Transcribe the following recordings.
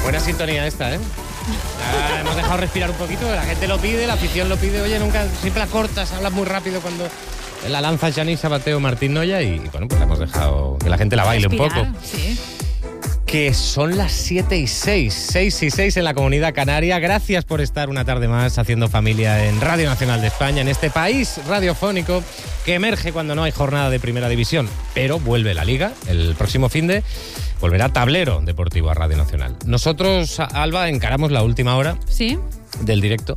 Buena sintonía esta, ¿eh? Hemos dejado respirar un poquito, la gente lo pide, la afición lo pide. Oye, nunca, siempre la cortas, hablas muy rápido cuando la lanza Yanis Sabateo, Martín Noya y bueno, pues la hemos dejado que la gente la baile respirar, un poco. Sí. Que son las 7:06, 6:06 en la Comunidad Canaria. Gracias por estar una tarde más haciendo familia en Radio Nacional de España, en este país radiofónico que emerge cuando no hay jornada de Primera División. Pero vuelve la Liga, el próximo finde volverá Tablero Deportivo a Radio Nacional. Nosotros, Alba, encaramos la última hora del directo.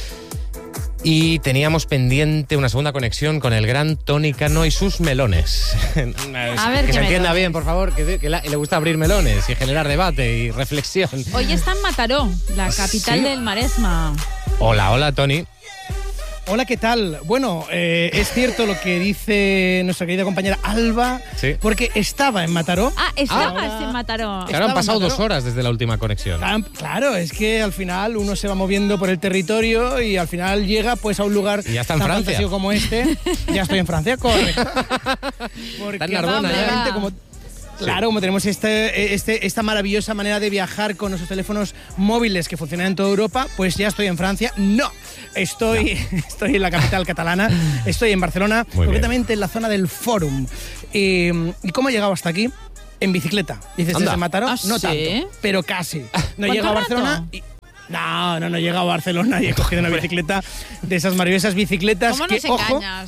Y teníamos pendiente una segunda conexión con el gran Tony Cano y sus melones. A ver, que se entienda bien, por favor, que le gusta abrir melones y generar debate y reflexión. Hoy está en Mataró, la capital del Maresma. Hola, Tony. Hola, ¿qué tal? Bueno, es cierto lo que dice nuestra querida compañera Alba, porque estaba en Mataró. Estabas en Mataró. Claro, han pasado 2 horas desde la última conexión. Claro, es que al final uno se va moviendo por el territorio y al final llega pues a un lugar y ya está en tan Francia. fantástico como este. Ya estoy en Francia, corre. Porque está en Narbona, ya. Claro, como tenemos esta maravillosa manera de viajar con nuestros teléfonos móviles que funcionan en toda Europa, pues ya estoy en Francia. No, estoy en la capital catalana, estoy en Barcelona, concretamente en la zona del Fòrum. ¿Y cómo he llegado hasta aquí? En bicicleta. Dices, desde Mataró, no tanto, pero casi. No he llegado a Barcelona y... No he llegado a Barcelona y he cogido una bicicleta de esas maravillosas bicicletas. ¿Cómo que, nos engañas?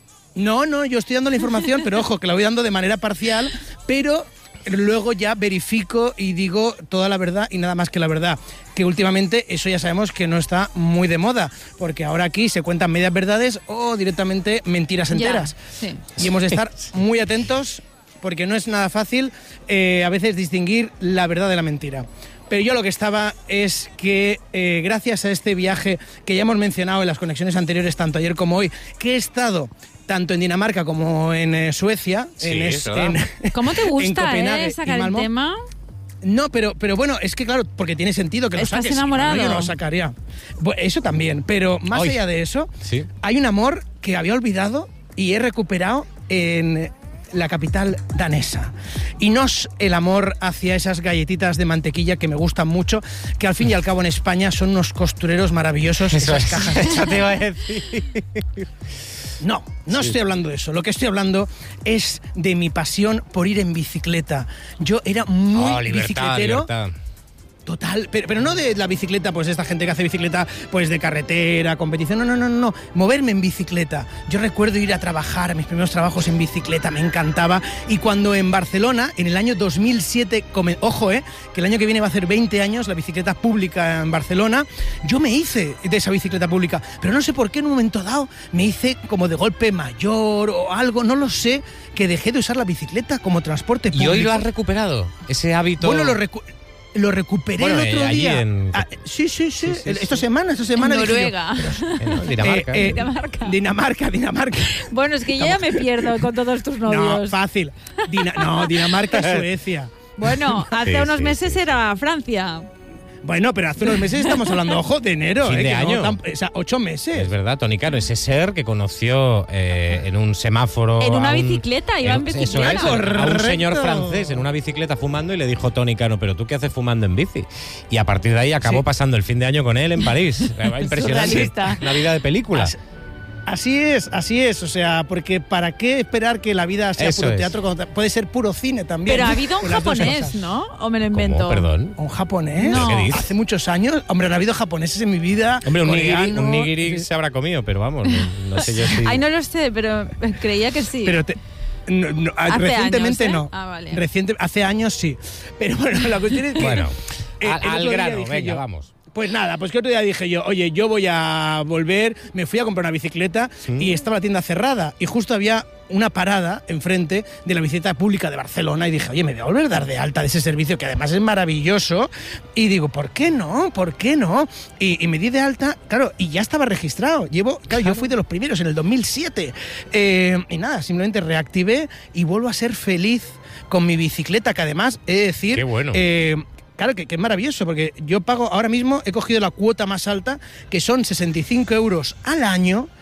No, yo estoy dando la información, pero ojo, que la voy dando de manera parcial, pero luego ya verifico y digo toda la verdad y nada más que la verdad. Que últimamente eso ya sabemos que no está muy de moda, porque ahora aquí se cuentan medias verdades o directamente mentiras enteras. Sí. Y hemos de estar muy atentos, porque no es nada fácil a veces distinguir la verdad de la mentira. Pero yo lo que estaba es que gracias a este viaje que ya hemos mencionado en las conexiones anteriores, tanto ayer como hoy, que he estado tanto en Dinamarca como en Suecia. ¿Cómo te gusta sacar el tema? No, pero bueno, es que claro, porque tiene sentido que lo saques. ¿Estás enamorado? No, yo no lo sacaría. Bueno, eso también, pero más allá de eso, hay un amor que había olvidado y he recuperado en la capital danesa. Y no es el amor hacia esas galletitas de mantequilla que me gustan mucho, que al fin y al cabo en España son unos costureros maravillosos. Esas cajas. Eso te iba a decir. No estoy hablando de eso. Lo que estoy hablando es de mi pasión por ir en bicicleta. Yo era muy bicicletero. Libertad. Total, pero no de la bicicleta, pues esta gente que hace bicicleta pues de carretera, competición, no, moverme en bicicleta. Yo recuerdo ir a trabajar, mis primeros trabajos en bicicleta, me encantaba, y cuando en Barcelona, en el año 2007, que el año que viene va a hacer 20 años la bicicleta pública en Barcelona, yo me hice de esa bicicleta pública, pero no sé por qué en un momento dado me hice como de golpe mayor o algo, no lo sé, que dejé de usar la bicicleta como transporte público. ¿Y hoy lo has recuperado, ese hábito? Bueno, lo recuperé el otro día. Sí. Esta semana. En Noruega. Dinamarca. Bueno, es que yo ya me pierdo con todos tus novios. No, fácil. Dinamarca, Suecia. Bueno, hace unos meses era Francia. Bueno, pero hace unos meses estamos hablando, ojo, de enero. Fin de año. No, 8 meses. Es verdad, Tony Cano, ese ser que conoció en un semáforo... En una bicicleta, iba en bicicleta. Eso es, a un señor francés en una bicicleta fumando y le dijo, Tony Cano, ¿pero tú qué haces fumando en bici? Y a partir de ahí acabó pasando el fin de año con él en París. Impresionante. Una vida de película. Así es, o sea, porque ¿para qué esperar que la vida sea puro teatro cuando puede ser puro cine también? Pero ha habido un japonés, ¿no? ¿O me lo invento? ¿Cómo? ¿Perdón? ¿Un japonés? No. Hace muchos años. Hombre, no ha habido japoneses en mi vida. Hombre, un nigiri se habrá comido, pero vamos, no sé yo si... Ay, no lo sé, pero creía que sí. Pero recientemente años, no. Vale. Hace años sí. Pero bueno, la cuestión es que... Bueno, al grano, venga, vamos. Pues nada, pues que otro día dije yo, oye, yo voy a volver, me fui a comprar una bicicleta y estaba la tienda cerrada y justo había una parada enfrente de la bicicleta pública de Barcelona y dije, oye, me voy a volver a dar de alta de ese servicio que además es maravilloso y digo, ¿por qué no? Y me di de alta, claro, y ya estaba registrado. Yo fui de los primeros en el 2007 y nada, simplemente reactivé y vuelvo a ser feliz con mi bicicleta, que además, he de decir... Qué bueno. Claro, que es maravilloso, porque yo pago, ahora mismo he cogido la cuota más alta, que son 65 € al año,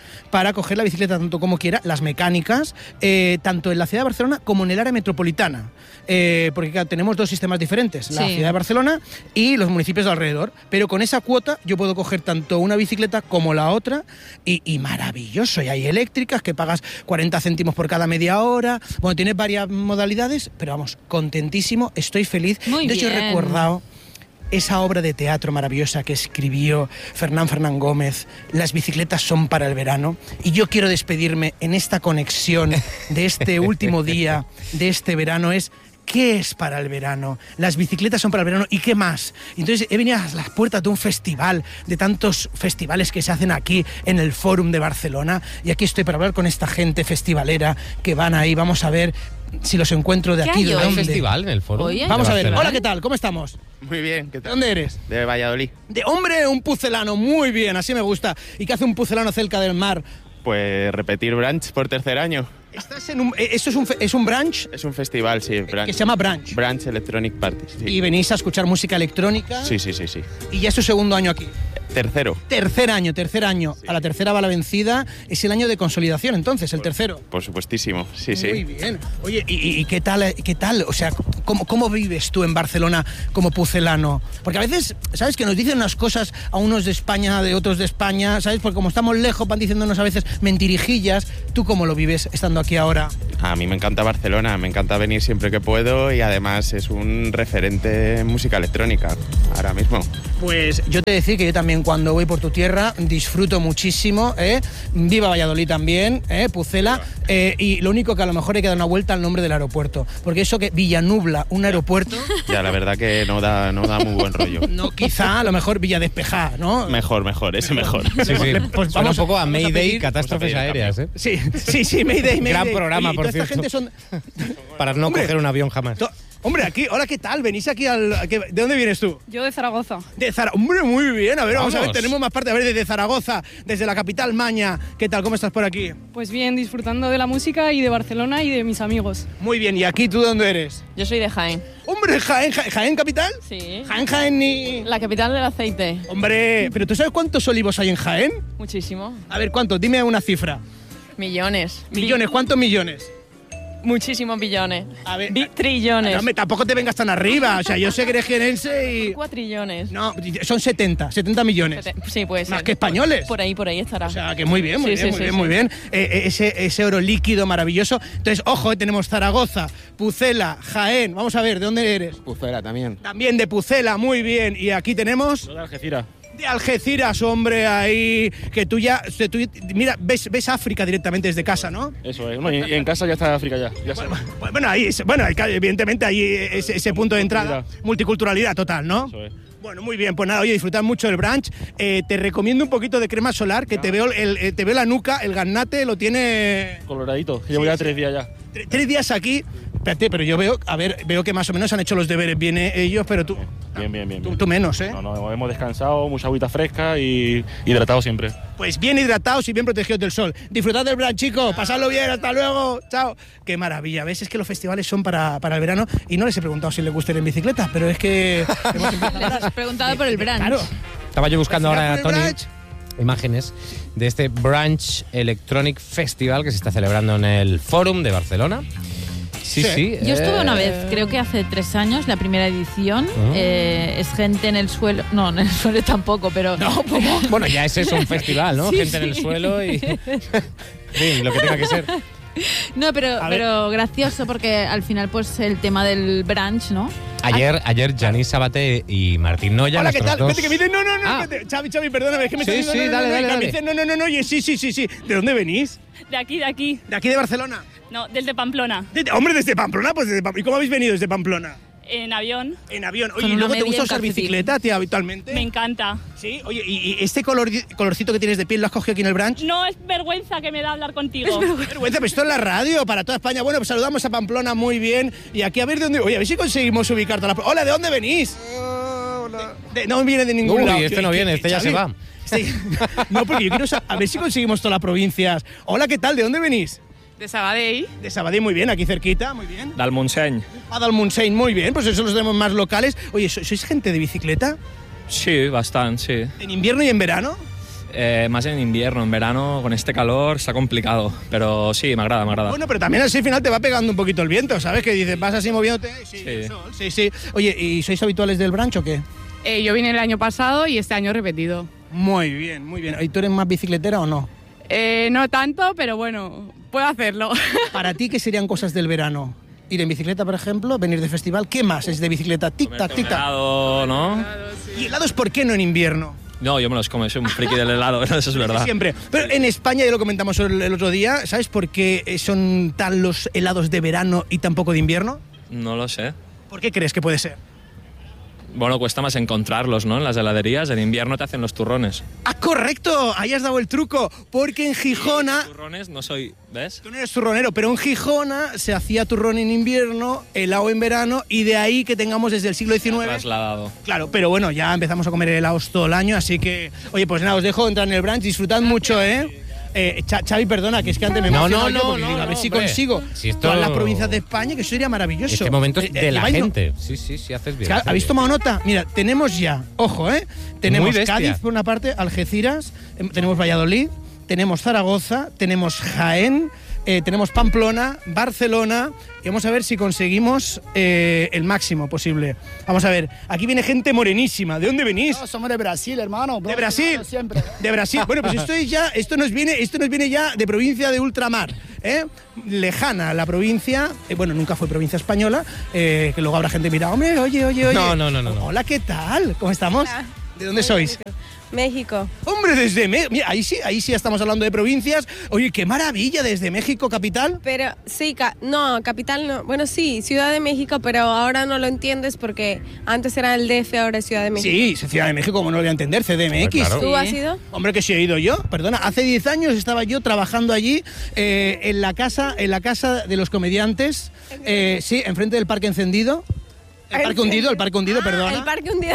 para coger la bicicleta tanto como quiera, las mecánicas, tanto en la ciudad de Barcelona como en el área metropolitana. Porque claro, tenemos dos sistemas diferentes, la ciudad de Barcelona y los municipios de alrededor, pero con esa cuota yo puedo coger tanto una bicicleta como la otra y maravilloso. Y hay eléctricas que pagas 40 céntimos por cada media hora. Bueno, tienes varias modalidades, pero vamos, contentísimo, estoy feliz. Muy de hecho, bien. he recordado esa obra de teatro maravillosa que escribió Fernán Gómez, Las bicicletas son para el verano, y yo quiero despedirme en esta conexión de este último día de este verano. ¿Qué es para el verano? Las bicicletas son para el verano, ¿y qué más? Entonces he venido a las puertas de un festival, de tantos festivales que se hacen aquí en el Fórum de Barcelona, y aquí estoy para hablar con esta gente festivalera que van ahí. Vamos a ver si los encuentro de aquí. ¿De dónde? ¿Hay festival en el Fórum? Vamos a ver. Hola, ¿qué tal? ¿Cómo estamos? Muy bien, ¿qué tal? ¿De dónde eres? De Valladolid. Hombre, un pucelano, muy bien, así me gusta. ¿Y qué hace un pucelano cerca del mar? Pues repetir Branch por tercer año. ¿Estás en ¿Esto es un brunch? Es un festival, sí, Branch. Que se llama Branch. Branch Electronic Party. Sí. ¿Y venís a escuchar música electrónica? Sí. ¿Y ya es tu segundo año aquí? Tercero. Tercer año. Sí. A la tercera va la vencida. Es el año de consolidación, entonces, el tercero. Por supuestísimo, sí. Muy bien. Oye, ¿y qué tal? O sea, ¿cómo vives tú en Barcelona como pucelano? Porque a veces, ¿sabes? Que nos dicen unas cosas a unos de España, de otros de España, ¿sabes? Porque como estamos lejos, van diciéndonos a veces mentirijillas. ¿Tú cómo lo vives estando aquí ahora? A mí me encanta Barcelona, me encanta venir siempre que puedo y además es un referente en música electrónica ahora mismo. Pues yo te decía que yo también cuando voy por tu tierra disfruto muchísimo, Viva Valladolid también, Pucela, y lo único que a lo mejor hay que dar una vuelta al nombre del aeropuerto, porque eso que Villanubla, un aeropuerto... Ya, la verdad que no da muy buen rollo. No, quizá a lo mejor Villa Despejá, ¿no? Mejor, ese mejor. Sí. Pues suena un poco a Mayday, catástrofes aéreas, ¿eh? Sí, Mayday. Gran programa, oye, por cierto. Esta gente Para no coger un avión jamás. Hombre, aquí, hola, ¿qué tal? Venís aquí ¿de dónde vienes tú? Yo de Zaragoza. Hombre, muy bien. A ver, vamos a ver, tenemos más parte. A ver, desde Zaragoza, desde la capital Maña. ¿Qué tal? ¿Cómo estás por aquí? Pues bien, disfrutando de la música y de Barcelona y de mis amigos. Muy bien. ¿Y aquí tú dónde eres? Yo soy de Jaén. Hombre, ¿Jaén capital? Sí. Jaén ni... La capital del aceite. Hombre, ¿pero tú sabes cuántos olivos hay en Jaén? Muchísimo. A ver, ¿cuántos? Dime una cifra. Millones. ¿Millones? ¿Cuántos millones? Muchísimos billones. A ver, trillones. No, tampoco te vengas tan arriba. O sea, yo sé que eres jienense y... Cuatrillones. No, son 70 millones. Sí, puede ser. Más que españoles. Por ahí estará. O sea, que muy bien. Ese oro líquido maravilloso. Entonces, ojo, tenemos Zaragoza, Pucela, Jaén. Vamos a ver, ¿de dónde eres? Pucela también. También de Pucela, muy bien. Y aquí tenemos... De Algeciras. De Algeciras, hombre, ahí, que tú ya... mira, ves África directamente desde casa, ¿no? Eso es, y en casa ya está África ya. Bueno, ahí, evidentemente ahí ese punto de entrada, multiculturalidad total, ¿no? Eso es. Bueno, muy bien, pues nada, oye, disfrutad mucho del brunch. Te recomiendo un poquito de crema solar, que te veo la nuca, el gaznate lo tiene... Coloradito, llevo ya 3 días ya. 3 días aquí. Espérate, pero yo veo que más o menos han hecho los deberes bien ellos, pero tú... Bien. Tú menos, ¿eh? No, hemos descansado, mucha agüita fresca y hidratado siempre. Pues bien hidratados y bien protegidos del sol. Disfrutad del brunch, chicos. Pasadlo bien, hasta luego. Chao. Qué maravilla. ¿Ves? Es que los festivales son para el verano y no les he preguntado si les gusta ir en bicicleta, pero es que... Les has preguntado por el brunch. Claro. Estaba yo buscando ahora, Tony, brunch. imágenes de este Branch Electronic Festival que se está celebrando en el Fórum de Barcelona. Sí. Yo estuve una vez, creo que hace 3 años, la primera edición. Es gente en el suelo. No, en el suelo tampoco, pero... No, ¿cómo? Bueno, ya ese es un festival, ¿no? Sí, gente en el suelo y... Sí, lo que tenga que ser. No, pero gracioso porque al final pues el tema del brunch, ¿no? Ayer Janís Sabaté y Martín Noya. Hola, ¿qué tal? Dos... Vete que viene. No, espérate. Xavi, perdóname, es que me Sí, está diciendo, dale. Me dice, no, oye, sí. ¿De dónde venís? De aquí. ¿De aquí de Barcelona? No, desde Pamplona. Hombre, desde Pamplona, pues desde Pamplona. ¿Y cómo habéis venido desde Pamplona? En avión. En avión. Oye, Con ¿y una luego te media gusta en usar calcetín. bicicleta, tía, habitualmente? Me encanta. Sí, oye, ¿y este colorcito que tienes de piel lo has cogido aquí en el brunch? No es vergüenza que me da hablar contigo. Vergüenza, pero esto es la radio para toda España. Bueno, pues saludamos a Pamplona muy bien. Y aquí a ver de dónde... Oye, a ver si conseguimos ubicar toda la... Hola, ¿de dónde venís? Hola. No viene de ningún lado. Este no viene, este ya se va. Sí. No, porque yo quiero a ver si conseguimos todas las provincias. Hola, ¿qué tal? ¿De dónde venís? De Sabadell. De Sabadell, muy bien, aquí cerquita, muy bien. Del Montseny. Del Montseny, muy bien, pues eso los tenemos más locales. Oye, ¿sois gente de bicicleta? Sí, bastante, sí. ¿En invierno y en verano? más en invierno. En verano, con este calor, está complicado. Pero sí, me agrada. Bueno, pero también así al final te va pegando un poquito el viento, ¿sabes? Que dices, vas así moviéndote. Sí, Sí. el sol, sí. Oye, ¿y sois habituales del brunch o qué? Yo vine el año pasado y este año he repetido. Muy bien, muy bien. ¿Y tú eres más bicicletera o no? No tanto, pero bueno, puedo hacerlo. ¿Para ti qué serían cosas del verano? Ir en bicicleta, por ejemplo, venir de festival. ¿Qué más es de bicicleta? Tic-tac, tic-tac. Helado, ¿no? ¿Y helados por qué no en invierno? No, yo me los como, soy un friki del helado, eso es verdad. Siempre. Pero en España, ya lo comentamos el otro día, ¿sabes por qué son tan los helados de verano y tan poco de invierno? No lo sé. ¿Por qué crees que puede ser? Bueno, cuesta más encontrarlos, ¿no? En las heladerías, en invierno te hacen los turrones. ¡Ah, correcto! Ahí has dado el truco. Porque en Gijona... Turrones no soy, ¿ves? Tú no eres turronero, pero en Gijona se hacía turrón en invierno, helado en verano, y de ahí que tengamos desde el siglo XIX... Trasladado. Claro, pero bueno, ya empezamos a comer helados todo el año, así que... Oye, pues nada, os dejo entrar en el brunch, disfrutad mucho, ¿eh? Xavi, perdona, que es que antes me emocionaba yo, porque digo, a ver si hombre. consigo Si esto- todas las provincias de España, que eso sería maravilloso. Este momento es de la ¿Lleváis no- gente. Sí, haces bien. haces ¿Habéis bien. tomado nota? Mira, tenemos ya, ojo, tenemos bestia. Cádiz por una parte, Algeciras, tenemos Valladolid, tenemos Zaragoza, tenemos Jaén, tenemos Pamplona, Barcelona, y vamos a ver si conseguimos el máximo posible. Vamos a ver, aquí viene gente morenísima. ¿De dónde venís? No, somos de Brasil, hermano. ¿De Brasil? Siempre. De Brasil. Bueno, pues esto nos viene ya de provincia de ultramar, lejana la provincia. Bueno, nunca fue provincia española, que luego habrá gente mira, hombre, oye. No. Hola, ¿qué tal? ¿Cómo estamos? Hola. ¿De dónde sois? México. Hombre, desde México. Mira, ahí sí ya estamos hablando de provincias. Oye, qué maravilla, desde México, capital. Pero sí, no, capital no. Bueno, sí, Ciudad de México, pero ahora no lo entiendes porque antes era el DF, ahora es Ciudad de México. Sí, Ciudad de México, ¿cómo no lo voy a entender? CDMX. Claro. ¿Tú has ido? Hombre, que sí he ido yo. Perdona, hace 10 años estaba yo trabajando allí en la casa de los comediantes. Sí, enfrente del Parque Encendido. El Parque Hundido, perdona. El Parque Hundido.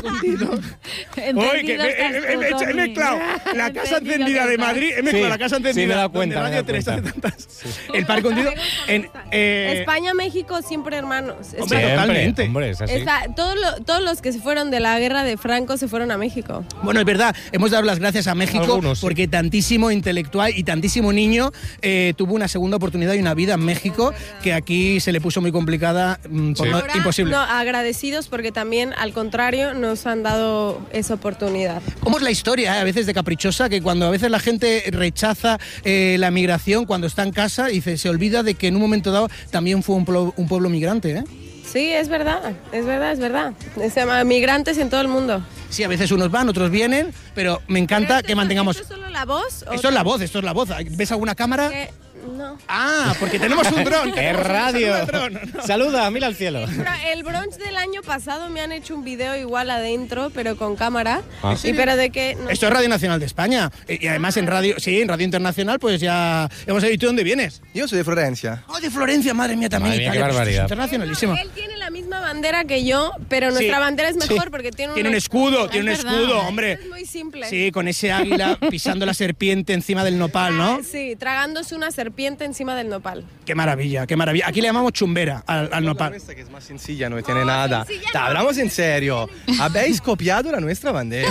Uy, que he mezclado la Casa Encendida de Madrid, he mezclado la Casa Encendida sí, me he dado donde cuenta, Radio me he dado 3 hace cuenta. tantas. El Parque Hundido en España, México, siempre hermanos. Hombre, Siempre, totalmente. Hombre, es así. Todos los que se fueron de la guerra de Franco se fueron a México. Bueno, es verdad, hemos dado las gracias a México Algunos, sí. porque tantísimo intelectual y tantísimo niño tuvo una segunda oportunidad y una vida en México que aquí se le puso muy complicada, por Sí. no- Ahora, imposible. No, agradecidos porque también, al contrario, nos han dado esa oportunidad. ¿Cómo es la historia, a veces de caprichosa, que cuando a veces la gente rechaza la migración cuando está en casa, dice, se olvida de que en un momento dado también fue un pueblo migrante, ¿eh? Sí, es verdad. Se llama migrantes en todo el mundo. Sí, a veces unos van, otros vienen, pero me encanta que mantengamos... ¿Esto es solo la voz? Esto es la voz. ¿Ves alguna cámara? No. Ah, porque tenemos un dron. Es tenemos un radio. dron. Saluda, mira al cielo. El brunch del año pasado me han hecho un video igual adentro, pero con cámara. Ah. Y pero de que no Esto es Radio Nacional de España. Y además en Radio Internacional, pues ya hemos dicho, ¿tú dónde vienes? Yo soy de Florencia. Oh, de Florencia, madre mía, también. Madre mía, Italia, qué pues, barbaridad. Internacionalísimo. Él tiene la misma bandera que yo, pero nuestra bandera es mejor porque tiene un escudo, Es verdad. hombre. Es muy simple. Sí, con ese águila pisando la serpiente encima del nopal, ¿no? Sí, tragándose una serpiente encima del nopal. Qué maravilla, qué maravilla. Aquí le llamamos chumbera al nopal. Nuestra que es más sencilla, no tiene nada. Hablamos en serio. Habéis copiado la nuestra bandera.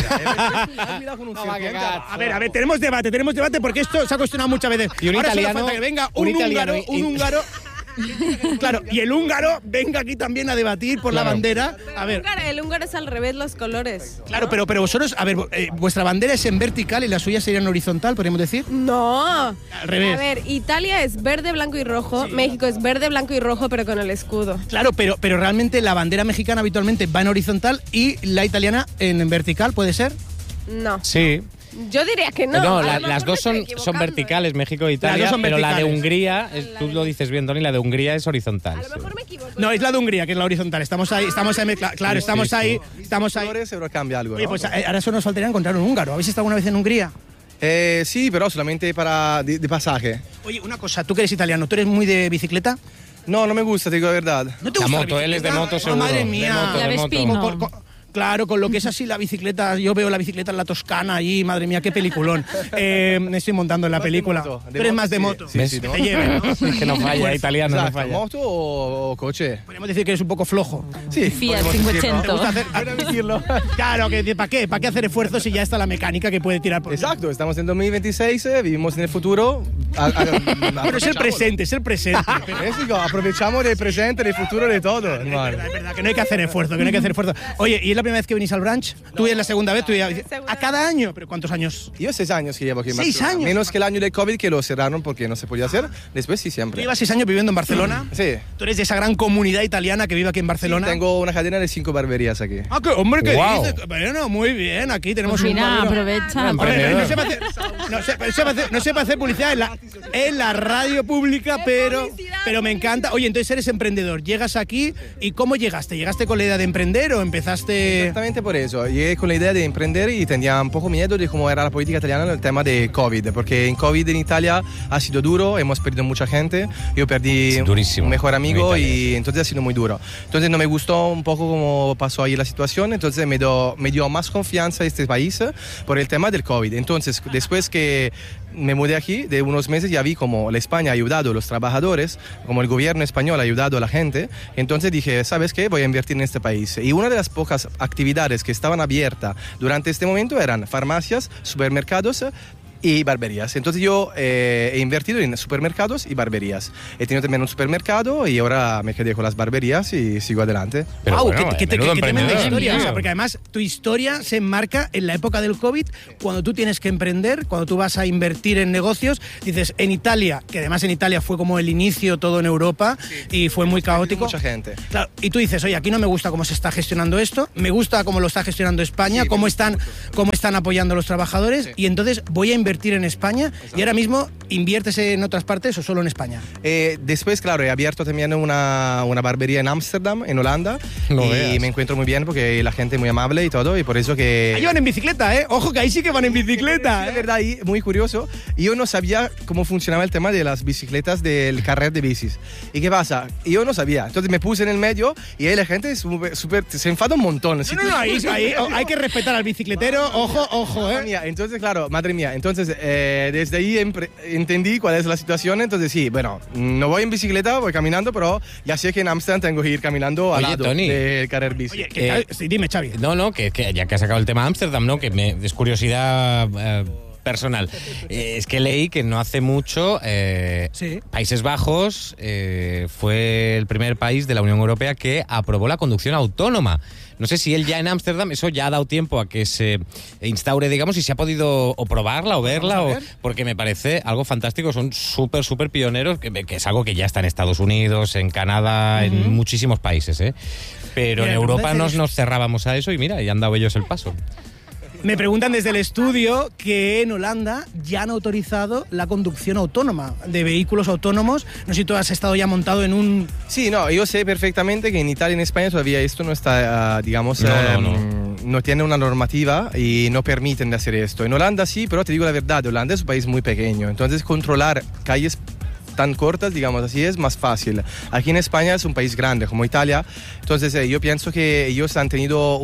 A ver, tenemos debate porque esto se ha cuestionado muchas veces. Y un Ahora solo italiano- falta que venga un italiano un húngaro. Claro, y el húngaro venga aquí también a debatir por la Claro. bandera. A ver, El húngaro es al revés los colores. claro, pero vosotros, a ver, vuestra bandera es en vertical y la suya sería en horizontal, podríamos decir. No. Al revés. A ver, Italia es verde, blanco y rojo. México es verde, blanco y rojo, pero con el escudo. Claro, pero realmente la bandera mexicana habitualmente va en horizontal y la italiana en vertical, ¿puede ser? No. Sí. Yo diría que no. No, A lo las mejor dos me estoy son equivocando, verticales, México e Las Italia, dos son pero la de verticales. Hungría, tú lo dices bien, Tony, la de Hungría es horizontal. A lo sí. mejor me equivoco. No, es la de Hungría, que es la horizontal. Estamos ahí, claro, Sí, estamos sí, ahí, estamos ahí. Colores seguro cambia algo, Oye, ¿no? pues ahora solo nos faltaría encontrar un húngaro. ¿Habéis estado alguna vez en Hungría? Sí, pero solamente para de pasaje. Oye, una cosa, tú que eres italiano, ¿tú eres muy de bicicleta? No, me gusta, te digo la verdad. ¿No te La gusta moto, él es de moto seguro. Madre De mía. moto, Ya de ves, moto. Pino. Claro, con lo que es así la bicicleta, yo veo la bicicleta en la Toscana allí, madre mía, qué peliculón. Me estoy montando en la película. Pero es más de moto. Sí, Que te lleven, ¿no? Que no falla, Pues, italiano, no falla. ¿Moto o coche? podríamos decir que eres un poco flojo. Sí, Fiat podemos decirlo. 500. Claro, que ¿para qué? ¿Para qué hacer esfuerzos si ya está la mecánica que puede tirar por Exacto, estamos en 2026, vivimos en el futuro. Pero es el presente, es el presente. Pero aprovechamos del presente, del futuro, de todo. Es verdad, que no hay que hacer esfuerzo, Oye, ¿y es la primera vez que venís al brunch? Tú es la segunda vez, a cada año. ¿Pero cuántos años? Yo 6 años que llevo aquí en 6 Barcelona. años. Menos que el año del COVID que lo cerraron porque no se podía hacer. Después sí, ¿Tú siempre. llevas 6 años viviendo en Barcelona? Sí. ¿Tú eres de esa gran comunidad italiana que vive aquí en Barcelona? Sí, tengo una cadena de 5 barberías aquí. Ah, qué hombre, ¿qué Wow. dices? Bueno, muy bien, aquí tenemos Pues un mira, barbero. aprovecha. Hombre, no sepa hacer publicidad en la radio pública, pero me encanta. Oye, entonces eres emprendedor, llegas aquí y ¿cómo llegaste? ¿Llegaste con la idea de emprender o empezaste...? Exactamente por eso. Llegué con la idea de emprender y tenía un poco miedo de cómo era la política italiana en el tema de COVID, porque en COVID en Italia ha sido duro, hemos perdido mucha gente. Yo perdí un mejor amigo y entonces ha sido muy duro. Entonces no me gustó un poco cómo pasó ahí la situación, entonces me dio más confianza a este país por el tema del COVID. Entonces, después que me mudé aquí, de unos meses ya vi como la España ha ayudado a los trabajadores, como el gobierno español ha ayudado a la gente. Entonces dije, ¿sabes qué? Voy a invertir en este país. Y una de las pocas actividades que estaban abiertas durante este momento eran farmacias, supermercados y barberías. Entonces yo he invertido en supermercados y barberías. He tenido también un supermercado y ahora me quedé con las barberías y sigo adelante. Pero Wow, bueno, qué tremenda historia. tío. O sea, porque además tu historia se enmarca en la época del COVID, cuando tú tienes que emprender, cuando tú vas a invertir en negocios. Dices, en Italia, que además en Italia fue como el inicio todo en Europa y fue muy caótico. Mucha gente. Claro, y tú dices, oye, aquí no me gusta cómo se está gestionando esto, me gusta cómo lo está gestionando España, cómo están apoyando a los trabajadores, y entonces voy a invertir en España. Y ahora mismo, ¿inviertes en otras partes o solo en España? Después, claro, he abierto también una barbería en Ámsterdam, en Holanda, y me encuentro muy bien porque la gente es muy amable y todo, y por eso que... Ahí van en bicicleta, ¿eh? Ojo que ahí sí que van en bicicleta. La verdad, ahí, muy curioso. Yo no sabía cómo funcionaba el tema de las bicicletas del carret de bicis. ¿Y qué pasa? Yo no sabía. Entonces me puse en el medio y ahí la gente se enfada un montón. No, ahí hay que respetar al bicicletero. Ojo, ¿eh? Entonces, claro, madre mía. Entonces, desde ahí entendí cuál es la situación. Entonces, sí, bueno, no voy en bicicleta, voy caminando, pero ya sé que en Ámsterdam tengo que ir caminando al lado del carrer bici. Oye, sí, dime, Xavi. No, que ya que has sacado el tema Ámsterdam, ¿no? Que es curiosidad personal. Es que leí que no hace mucho Países Bajos fue el primer país de la Unión Europea que aprobó la conducción autónoma. No sé si él ya en Ámsterdam, eso ya ha dado tiempo a que se instaure, digamos, y si ha podido o probarla o verla, porque me parece algo fantástico. Son súper pioneros, que es algo que ya está en Estados Unidos, en Canadá, en muchísimos países, ¿eh? Pero en Europa nos cerrábamos a eso y mira, ya han dado ellos el paso. Me preguntan desde el estudio que en Holanda ya han autorizado la conducción autónoma de vehículos autónomos. No sé si tú has estado ya montado en un... Sí, no, yo sé perfectamente que en Italia y en España todavía esto no está, digamos, no tiene una normativa y no permiten de hacer esto. En Holanda sí, pero te digo la verdad, Holanda es un país muy pequeño, entonces controlar calles tan cortas, digamos así, es más fácil. Aquí en España es un país grande como Italia, entonces yo pienso que ellos han tenido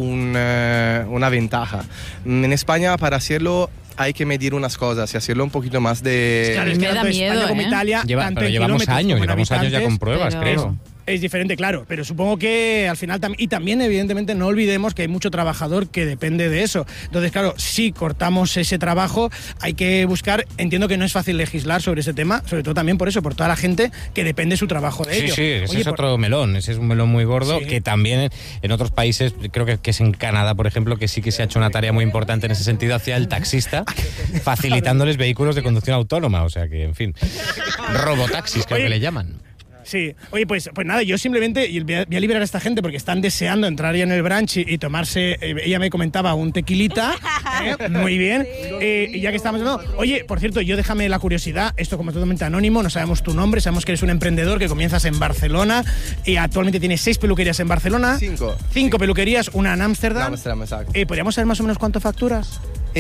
una ventaja. En España para hacerlo hay que medir unas cosas y hacerlo un poquito más de... Claro, es que me da miedo, España como Italia, pero llevamos años ya con pruebas, creo. Es diferente, claro, pero supongo que al final y también evidentemente no olvidemos que hay mucho trabajador que depende de eso. Entonces, claro, si cortamos ese trabajo hay que buscar, entiendo que no es fácil legislar sobre ese tema, sobre todo también por eso, por toda la gente que depende su trabajo de ello. Sí, ese es otro melón, ese es un melón muy gordo que también en otros países, creo que es en Canadá, por ejemplo, que sí que se ha hecho una tarea muy importante en ese sentido hacia el taxista, facilitándoles vehículos de conducción autónoma, o sea que, en fin, robotaxis creo que le llaman. Sí, oye, pues nada, yo simplemente voy a liberar a esta gente porque están deseando entrar ya en el brunch y tomarse, ella me comentaba, un tequilita, muy bien, y ya que estamos hablando, oye, por cierto, yo déjame la curiosidad, esto como es totalmente anónimo, no sabemos tu nombre, sabemos que eres un emprendedor que comienzas en Barcelona y actualmente tienes 6 peluquerías en Barcelona. 5 peluquerías, una en Ámsterdam. Ámsterdam, exacto. ¿Podríamos saber más o menos cuánto facturas?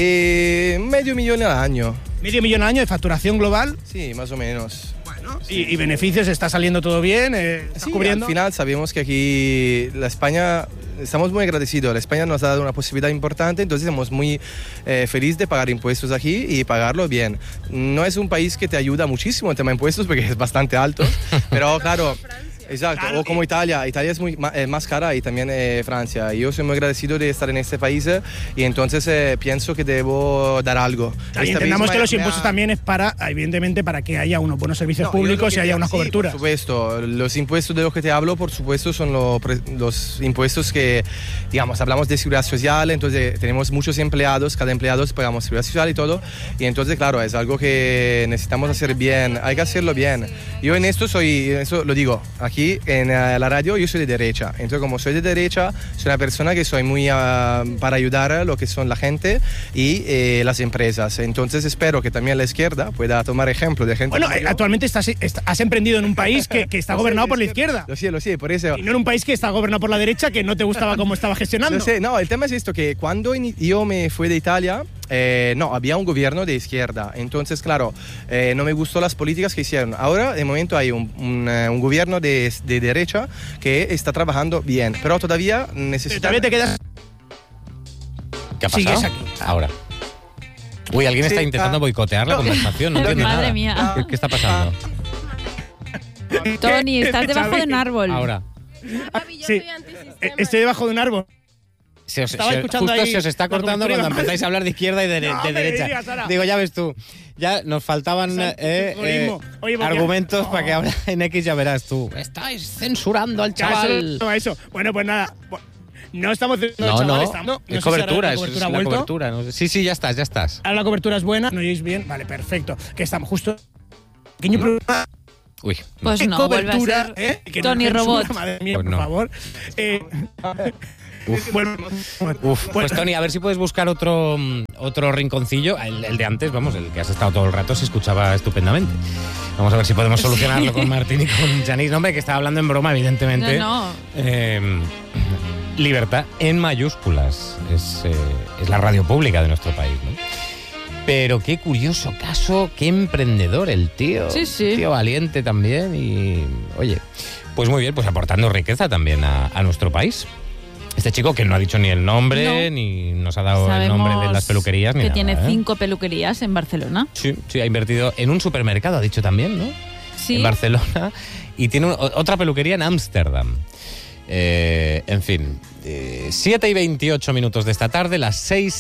$500,000 al año. $500,000 al año de facturación global. Sí, más o menos. Bueno, y beneficios, ¿está saliendo todo bien? ¿Estás cubriendo? Al final sabemos que aquí la España estamos muy agradecidos. España nos ha dado una posibilidad importante, entonces estamos muy felices de pagar impuestos aquí y pagarlo bien. No es un país que te ayuda muchísimo en tema de impuestos porque es bastante alto, pero claro... Exacto, claro, o como Italia es muy más cara y también Francia. Yo soy muy agradecido de estar en este país y entonces pienso que debo dar algo. Entendamos que los impuestos también es para, evidentemente, para que haya unos buenos servicios públicos y haya unas coberturas. Por supuesto, los impuestos de los que te hablo, por supuesto, son los impuestos que, digamos, hablamos de seguridad social, entonces tenemos muchos empleados, cada empleado pagamos seguridad social y todo, y entonces, claro, es algo que necesitamos hacer bien, hay que hacerlo bien. Yo en esto eso lo digo, aquí en la radio yo soy de derecha, entonces como soy de derecha, soy una persona que soy muy para ayudar a lo que son la gente y las empresas, entonces espero que también la izquierda pueda tomar ejemplo de gente. Bueno, actualmente has emprendido en un país que está gobernado por la izquierda. Lo sé, por eso. Y no en un país que está gobernado por la derecha, que no te gustaba cómo estaba gestionando. Lo sé, no, el tema es esto, que cuando yo me fui de Italia, no, había un gobierno de izquierda, entonces claro, no me gustó las políticas que hicieron. Ahora de momento hay un gobierno de derecha que está trabajando bien, pero todavía necesita... Todavía te quedas... ¿Qué ha pasado? Sigues aquí. Ahora. Uy, alguien está intentando boicotear la conversación, no entiendo nada. Madre mía. ¿Qué está pasando? Tony, estás debajo de un árbol. Ahora. Sí, estoy debajo de un árbol. Justo se os está cortando cuando empezáis a hablar de izquierda y de derecha. Digo, ya ves tú, ya nos faltaban argumentos para que ahora en X ya verás tú. Estáis censurando al chaval. Eso. Bueno, pues nada. No estamos No, es cobertura, es la cobertura. No, sí, ya estás. Ahora la cobertura es buena, ¿no oís bien? Vale, perfecto. Que estamos justo... Pequeño problema. Uy. Pues no, cobertura, vuelve a ser Tony Robot. Madre mía, pues por favor. Pues Tony, a ver si puedes buscar otro rinconcillo. El de antes, vamos, el que has estado todo el rato se escuchaba estupendamente. Vamos a ver si podemos solucionarlo con Martín y con Janice. No, hombre, que estaba hablando en broma, evidentemente. No. Libertad en mayúsculas. Es la radio pública de nuestro país, ¿no? Pero qué curioso caso, qué emprendedor el tío. Sí. Tío valiente también y, oye, pues muy bien, pues aportando riqueza también a nuestro país. Este chico que no ha dicho ni el nombre, ni nos ha dado el nombre de las peluquerías. Que ni tiene nada, 5 peluquerías en Barcelona. Sí, ha invertido en un supermercado, ha dicho también, ¿no? Sí. En Barcelona. Y tiene otra peluquería en Ámsterdam. En fin, 7:28 minutos de esta tarde, las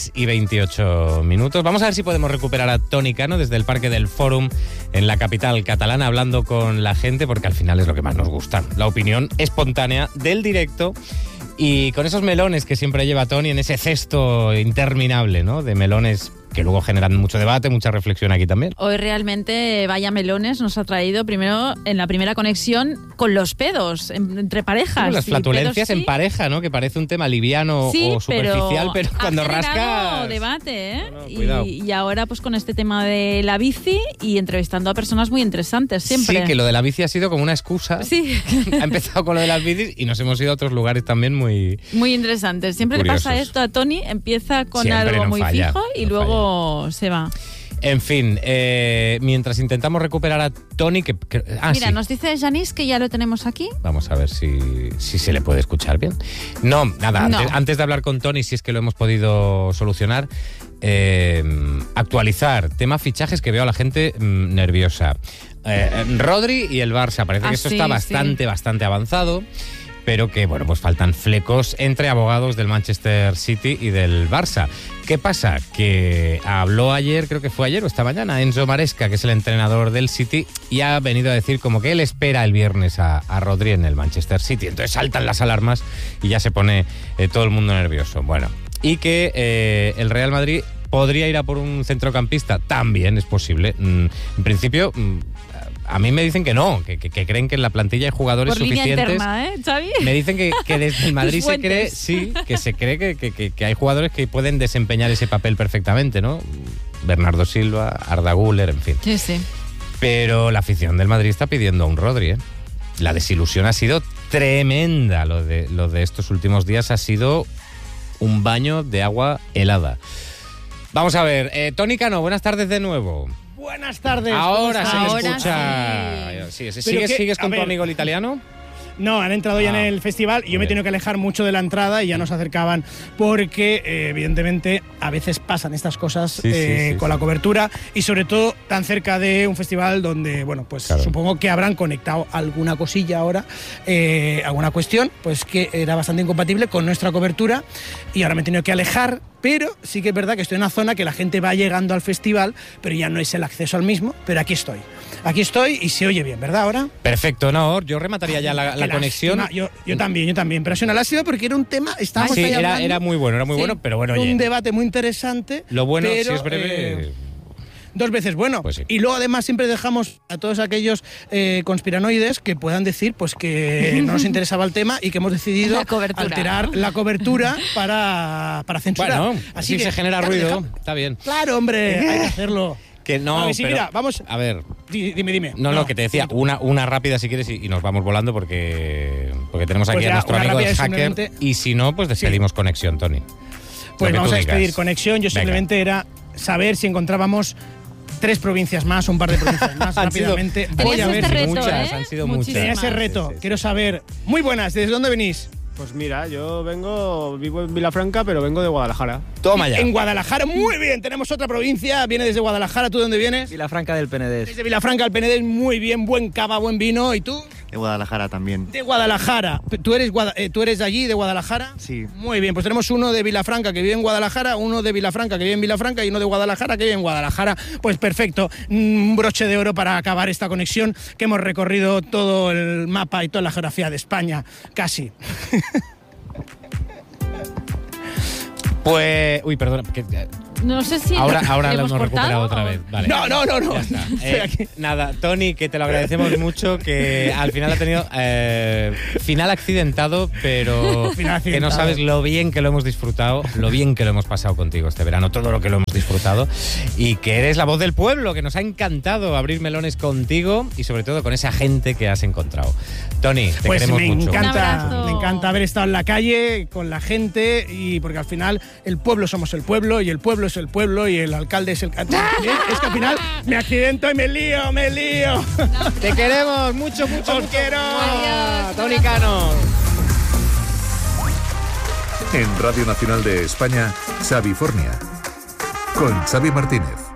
6:28 minutos. Vamos a ver si podemos recuperar a Toni Cano desde el Parque del Fòrum en la capital catalana, hablando con la gente, porque al final es lo que más nos gusta, la opinión espontánea del directo. Y con esos melones que siempre lleva Toni en ese cesto interminable, ¿no? De melones que luego generan mucho debate, mucha reflexión aquí también. Hoy realmente vaya melones nos ha traído primero en la primera conexión con los pedos entre parejas. Las flatulencias en pareja, ¿no? Que parece un tema liviano o superficial, pero cuando rasca debate, ¿eh? Cuidado. Y ahora pues con este tema de la bici y entrevistando a personas muy interesantes siempre. Sí, que lo de la bici ha sido como una excusa. Sí. Ha empezado con lo de las bicis y nos hemos ido a otros lugares también muy interesantes. Siempre curiosos. Le pasa esto a Toni, empieza con siempre algo no muy falla, fijo y luego se va. En fin, mientras intentamos recuperar a Toni, Mira, sí. Nos dice Janice que ya lo tenemos aquí. Vamos a ver si se le puede escuchar bien. No, nada, No. Antes de hablar con Toni, si es que lo hemos podido solucionar, actualizar tema fichajes, que veo a la gente nerviosa. Rodri y el Barça, parece que esto está bastante avanzado, pero que, bueno, pues faltan flecos entre abogados del Manchester City y del Barça. ¿Qué pasa? Que habló ayer, creo que fue ayer o esta mañana, Enzo Maresca, que es el entrenador del City, y ha venido a decir como que él espera el viernes a Rodri en el Manchester City. Entonces saltan las alarmas y ya se pone todo el mundo nervioso. Bueno, y que el Real Madrid podría ir a por un centrocampista, también es posible. En principio... A mí me dicen que no, que creen que en la plantilla hay jugadores por suficientes. Línea interna, Xavi? Me dicen que desde el Madrid se cree que hay jugadores que pueden desempeñar ese papel perfectamente, ¿no? Bernardo Silva, Arda Güler, en fin. Sí. Pero la afición del Madrid está pidiendo a un Rodri, ¿eh? La desilusión ha sido tremenda. Lo de estos últimos días ha sido un baño de agua helada. Vamos a ver, Toni Cano, buenas tardes de nuevo. Buenas tardes. Ahora se Ahora escucha. sí. ¿Sigues con tu amigo el italiano? No, han entrado ya en el festival y yo me he tenido que alejar mucho de la entrada y ya no se acercaban porque, evidentemente, a veces pasan estas cosas con la cobertura y sobre todo tan cerca de un festival donde, bueno, pues supongo que habrán conectado alguna cosilla ahora, alguna cuestión, pues que era bastante incompatible con nuestra cobertura y ahora me he tenido que alejar. Pero sí que es verdad que estoy en una zona que la gente va llegando al festival, pero ya no es el acceso al mismo, pero aquí estoy. Aquí estoy y se oye bien, ¿verdad ahora? Perfecto, no, yo remataría ya la conexión. Yo también, pero ha sido una lástima porque era un tema, estábamos ahí hablando, era muy bueno, pero bueno, oye. Un debate muy interesante. Lo bueno, pero, si es breve... 2 veces bueno. Pues sí. Y luego además siempre dejamos a todos aquellos conspiranoides que puedan decir pues que no nos interesaba el tema y que hemos decidido alterar la cobertura para censurar. Bueno, así se genera ruido, está bien. Claro, hombre, hay que hacerlo. Que no, ver, sí, mira, vamos. A ver. Dime. No, que te decía, una rápida si quieres y nos vamos volando porque tenemos aquí a nuestro amigo el hacker y si no, pues despedimos conexión, Tony. Pues vamos a despedir conexión. Yo simplemente era saber si encontrábamos 3 provincias más, un par de provincias más, rápidamente. Voy a ver si muchas, han sido muchas. Tenía ese reto. Quiero saber. Muy buenas, ¿desde dónde venís? Pues mira, yo vivo en Vilafranca, pero vengo de Guadalajara. Toma ya. En Guadalajara, muy bien. Tenemos otra provincia, viene desde Guadalajara. ¿Tú de dónde vienes? Vilafranca del Penedés. Desde Vilafranca del Penedés, muy bien. Buen cava, buen vino. ¿Y tú? De Guadalajara también. De Guadalajara. ¿Tú eres de allí, de Guadalajara? Sí. Muy bien, pues tenemos uno de Vilafranca que vive en Guadalajara, uno de Vilafranca que vive en Vilafranca y uno de Guadalajara que vive en Guadalajara. Pues perfecto, un broche de oro para acabar esta conexión que hemos recorrido todo el mapa y toda la geografía de España, casi. Pues... Uy, perdona. No sé si ahora lo hemos recuperado otra vez. Vale. No. Nada, Tony, que te lo agradecemos mucho, que al final ha tenido final accidentado, pero que no sabes lo bien que lo hemos disfrutado, lo bien que lo hemos pasado contigo este verano, todo lo que lo hemos disfrutado, y que eres la voz del pueblo, que nos ha encantado abrir melones contigo y sobre todo con esa gente que has encontrado. Tony, te queremos mucho. Me encanta haber estado en la calle con la gente, y porque al final el pueblo somos el pueblo y el pueblo es el pueblo y el alcalde es el... Es que al final me accidento y me lío. Te queremos mucho. Os quiero. Adiós. Tony Cano. En Radio Nacional de España, Xavi Fornia. Con Xavi Martínez.